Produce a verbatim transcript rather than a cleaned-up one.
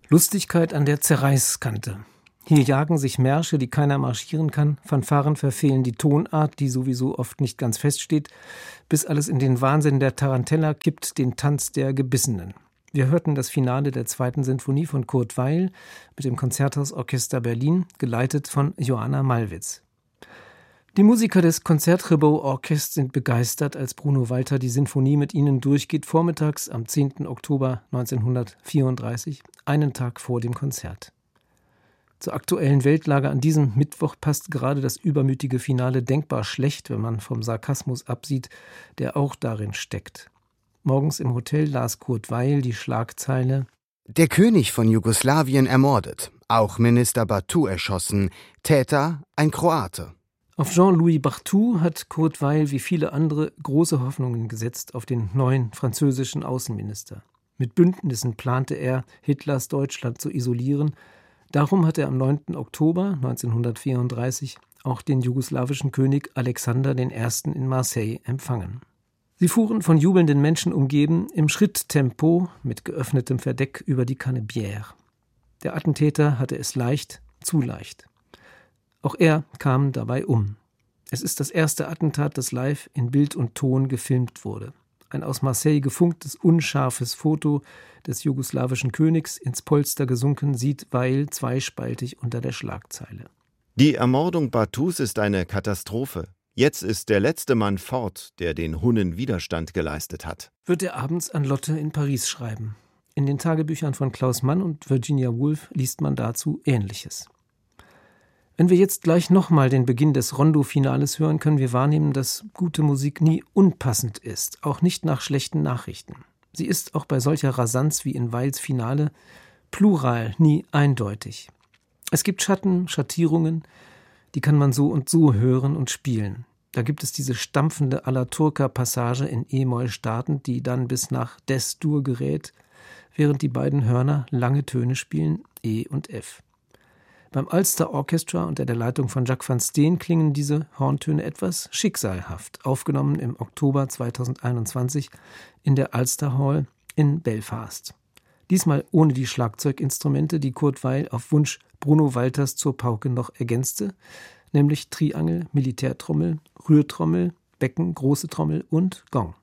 Lustigkeit an der Zerreißkante. Hier jagen sich Märsche, die keiner marschieren kann, Fanfaren verfehlen die Tonart, die sowieso oft nicht ganz feststeht, bis alles in den Wahnsinn der Tarantella kippt, den Tanz der Gebissenen. Wir hörten das Finale der zweiten Sinfonie von Kurt Weill mit dem Konzerthausorchester Berlin, geleitet von Joanna Malwitz. Die Musiker des Concertgebouw-Orchest sind begeistert, als Bruno Walter die Sinfonie mit ihnen durchgeht, vormittags am zehnten Oktober neunzehnhundertvierunddreißig, einen Tag vor dem Konzert. Zur aktuellen Weltlage an diesem Mittwoch passt gerade das übermütige Finale denkbar schlecht, wenn man vom Sarkasmus absieht, der auch darin steckt. Morgens im Hotel las Kurt Weill die Schlagzeile: Der König von Jugoslawien ermordet, auch Minister Batu erschossen, Täter ein Kroate. Auf Jean-Louis Barthou hat Kurt Weill wie viele andere große Hoffnungen gesetzt auf den neuen französischen Außenminister. Mit Bündnissen plante er, Hitlers Deutschland zu isolieren. Darum hat er am neunten Oktober neunzehnhundertvierunddreißig auch den jugoslawischen König Alexander der Erste in Marseille empfangen. Sie fuhren von jubelnden Menschen umgeben, im Schritttempo mit geöffnetem Verdeck über die Canebière. Der Attentäter hatte es leicht, zu leicht. Auch er kam dabei um. Es ist das erste Attentat, das live in Bild und Ton gefilmt wurde. Ein aus Marseille gefunktes, unscharfes Foto des jugoslawischen Königs, ins Polster gesunken, sieht Weill zweispaltig unter der Schlagzeile. Die Ermordung Batus ist eine Katastrophe. Jetzt ist der letzte Mann fort, der den Hunnen Widerstand geleistet hat. Wird er abends an Lotte in Paris schreiben. In den Tagebüchern von Klaus Mann und Virginia Woolf liest man dazu Ähnliches. Wenn wir jetzt gleich nochmal den Beginn des Rondo-Finales hören, können wir wahrnehmen, dass gute Musik nie unpassend ist, auch nicht nach schlechten Nachrichten. Sie ist auch bei solcher Rasanz wie in Weils Finale plural, nie eindeutig. Es gibt Schatten, Schattierungen, die kann man so und so hören und spielen. Da gibt es diese stampfende Alla-Turca-Passage in E-Moll startend, die dann bis nach Des-Dur gerät, während die beiden Hörner lange Töne spielen, E und F. Beim Ulster Orchestra unter der Leitung von Jacques van Steen klingen diese Horntöne etwas schicksalhaft, aufgenommen im Oktober zweitausendeinundzwanzig in der Ulster Hall in Belfast. Diesmal ohne die Schlagzeuginstrumente, die Kurt Weill auf Wunsch Bruno Walters zur Pauke noch ergänzte, nämlich Triangel, Militärtrommel, Rührtrommel, Becken, große Trommel und Gong.